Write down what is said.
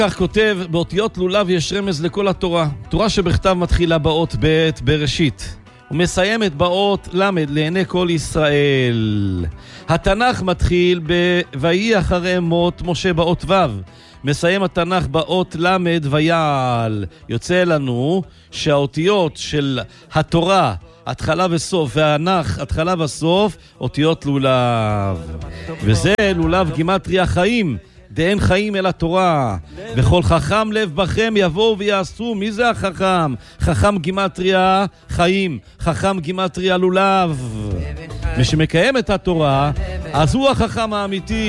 כך כותב, באותיות לולב יש רמז לכל התורה. תורה שבכתב מתחילה באות ב' בראשית ומסיימת באות למד לעיני כל ישראל. התנ"ך מתחיל ב"ויהי אחרי מות משה" באות ו', מסיים התנ"ך באות למד ויעל. יוצא לנו שהאותיות של התורה התחלה וסוף והנח התחלה וסוף אותיות לולב, וזה לולב גימטריה חיים, דאין חיים אל התורה. וכל חכם לב בכם יבואו ויעשו. מי זה החכם? חכם גימטריה חיים, חכם גימטריה לולב. מי שמקיים את התורה אז הוא החכם האמיתי.